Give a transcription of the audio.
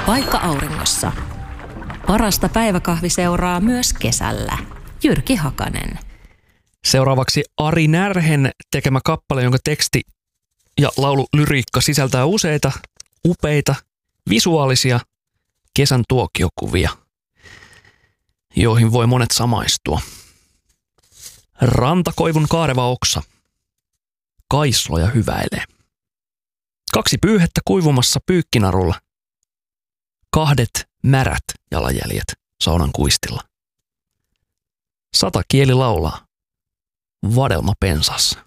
Paikka auringossa. Parasta päiväkahviseuraa myös kesällä. Jyrki Hakanen. Seuraavaksi Ari Närhen tekemä kappale, jonka teksti ja laululyriikka sisältää useita upeita visuaalisia kesän tuokiokuvia, joihin voi monet samaistua. Rantakoivun kaareva oksa. Kaisloja hyväilee. 2 pyyhettä kuivumassa pyykkinarulla. 2 märät jalanjäljet saunan kuistilla. 100 kieli laulaa. Vadelma pensassa.